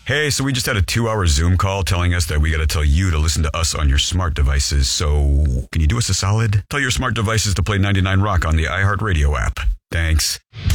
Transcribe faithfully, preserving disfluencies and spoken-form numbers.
Hey, so we just had a two-hour Zoom call telling us that we got to tell you to listen to us on your smart devices. So can you do us a solid? Tell your smart devices to play ninety-nine Rock on the iHeartRadio app. Thanks.